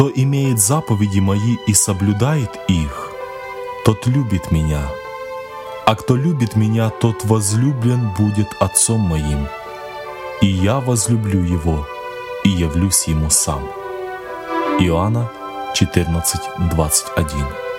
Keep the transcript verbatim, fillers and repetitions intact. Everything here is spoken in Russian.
Кто имеет заповеди Мои и соблюдает их, тот любит Меня. А кто любит Меня, тот возлюблен будет Отцом Моим, и Я возлюблю его и явлюсь ему сам». Иоанна четырнадцать, двадцать один.